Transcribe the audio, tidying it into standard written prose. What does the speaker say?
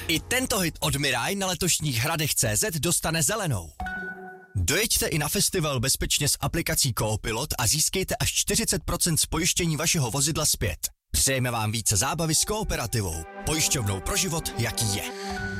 I tento hit od Mirai na letošních Hradech.cz dostane zelenou. Dojeďte i na festival bezpečně s aplikací Coopilot a získejte až 40% z pojištění vašeho vozidla zpět. Přejeme vám více zábavy s Kooperativou, pojišťovnou pro život, jaký je.